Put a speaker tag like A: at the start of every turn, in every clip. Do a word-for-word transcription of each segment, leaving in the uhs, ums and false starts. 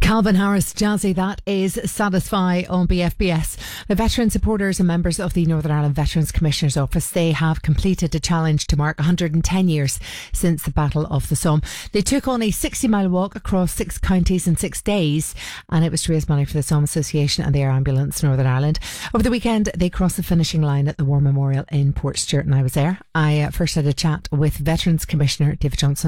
A: Calvin Harris, Jazzy, that is Satisfy on B F B S. The veteran supporters and members of the Northern Ireland Veterans Commissioner's Office, they have completed a challenge to mark one hundred ten years since the Battle of the Somme. They took on a sixty mile walk across six counties in six days, and it was to raise money for the Somme Association and the Air Ambulance Northern Ireland. Over the weekend, they crossed the finishing line at the War Memorial in Portstewart, and I was there. I uh, first had a chat with Veterans Commissioner David Johnson.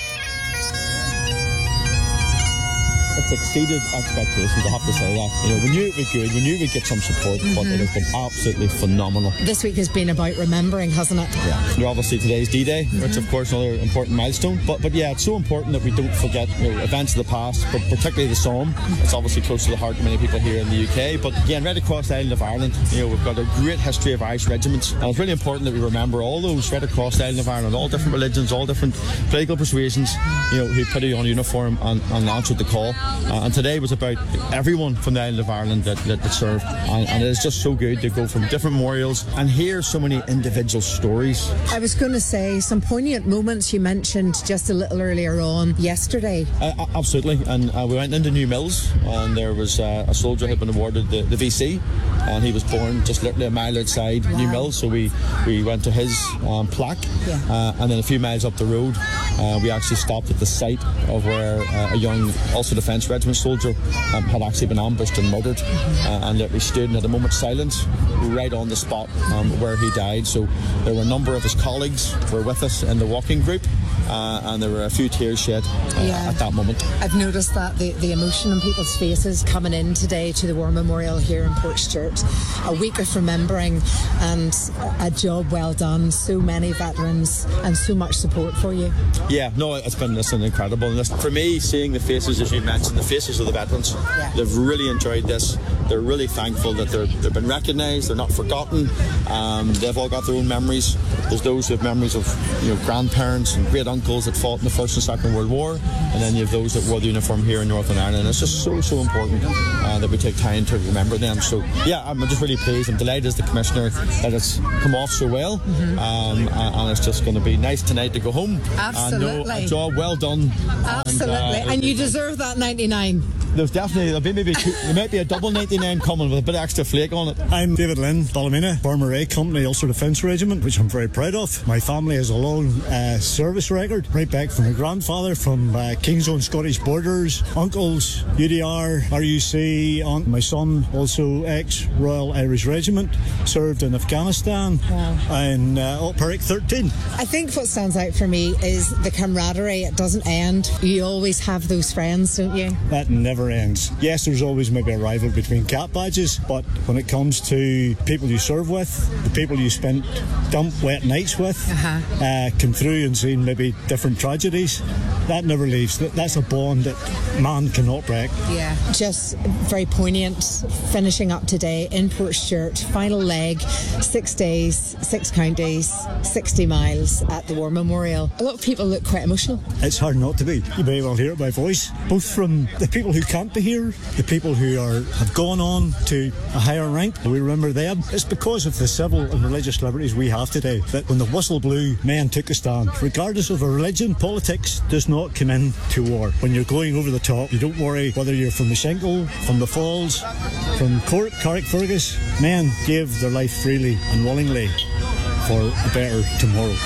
B: It's exceeded expectations, I have to say that. You know, we knew it would be good, we knew we'd get some support, mm-hmm. but it has been absolutely phenomenal.
A: This week has been about remembering, hasn't it?
B: Yeah. You know, obviously today's D-Day, mm-hmm. which of course is another important milestone, but but yeah, it's so important that we don't forget, you know, events of the past, but particularly the Somme. It's obviously close to the heart of many people here in the U K, but again, right across the island of Ireland, you know, we've got a great history of Irish regiments, and it's really important that we remember all those right across the island of Ireland, all different religions, all different political persuasions, you know, who put on uniform and, and answered the call. Uh, and today was about everyone from the island of Ireland that, that, that served, and, and it is just so good to go from different memorials and hear so many individual stories.
A: I was going to say some poignant moments you mentioned just a little earlier on yesterday.
B: Uh, absolutely, and uh, we went into New Mills, and there was uh, a soldier who had been awarded the, the V C, and he was born just literally a mile outside wow. New Mills, so we, we went to his um, plaque, yeah. uh, and then a few miles up the road uh, we actually stopped at the site of where uh, a young Ulster Defence Regiment soldier um, had actually been ambushed and murdered, uh, and that we stood and had a moment's silence right on the spot um, where he died. So there were a number of his colleagues were with us in the walking group, uh, and there were a few tears shed uh, yeah. at that moment.
A: I've noticed that the, the emotion on people's faces coming in today to the War Memorial here in Portstewart. A week of remembering and a job well done. So many veterans and so much support for you.
B: Yeah, no, it's been listen, incredible. And listen, for me, seeing the faces, as you mentioned, the faces of the veterans, yeah. they've really enjoyed this. They're really thankful that they're, they've been recognised, they're not forgotten. Um, they've all got their own memories. There's those who have memories of, you know, grandparents and great uncles that fought in the First and Second World War, and then you have those that wore the uniform here in Northern Ireland. And it's just so, so important uh, that we take time to remember them. So, yeah, I'm just really pleased. I'm delighted as the Commissioner that it's come off so well, mm-hmm. um, and it's just going to be nice tonight to go home.
A: Absolutely.
B: And know a job well done.
A: Absolutely. And, uh, and you deserve that ninety-nine.
B: There's definitely, there'll be maybe two, there might be a double ninety-nine coming with a bit of extra flake on it.
C: I'm David Lynn, Ballymena, former A Company Ulster Defence Regiment, which I'm very proud of. My family has a long uh, service record, right back from my grandfather, from uh, King's Own Scottish Borders, uncles, U D R, R U C, aunt, my son, also ex-Royal Irish Regiment, served in Afghanistan, wow. in uh, Peric thirteen.
A: I think what stands out for me is the camaraderie. It doesn't end. You always have those friends, don't you?
C: That never ends. Yes, there's always maybe a rival between cap badges, but when it comes to people you serve with, the people you spent dump wet nights with, uh-huh. uh, come through and seen maybe different tragedies, that never leaves. That's a bond that man cannot break.
A: Yeah, just very poignant. Finishing up today in Portstewart, final leg, six days, six counties, sixty miles at the War Memorial. A lot of people look quite emotional.
C: It's hard not to be. You may well hear it by voice, both from the people who can't be here, the people who are have gone on to a higher rank. We remember them. It's because of the civil and religious liberties we have today that when the whistle blew, men took a stand. Regardless of a religion, politics does not come in to war. When you're going over the top, you don't worry whether you're from the Shingle, from the Falls, from Cork, Carrickfergus. Men gave their life freely and willingly for a better tomorrow.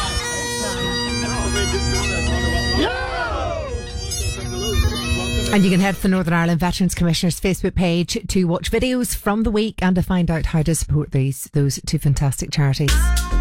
A: And you can head to the Northern Ireland Veterans Commissioner's Facebook page to watch videos from the week and to find out how to support these those two fantastic charities.